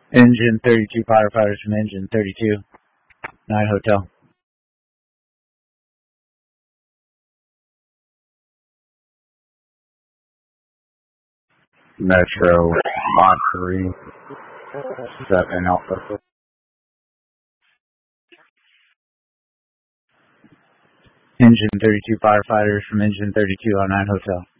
Engine 32 firefighters from Engine 32, 9 Hotel. Metro Mod 3, 7 Alpha. Engine 32 firefighters from Engine 32 on 9 Hotel.